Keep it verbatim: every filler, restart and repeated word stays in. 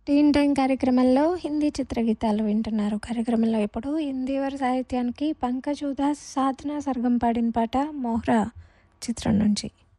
టీన్ time కార్యక్రమంలో హిందీ చిత్రగీతాలు వింటున్నారు. కార్యక్రమంలో ఇప్పుడు హిందీవర సాహిత్యానికి పంకజ్ ఉధాస్, సాధన సర్గం పాడిన పాట 'మోహ్రా' చిత్రం నుంచి.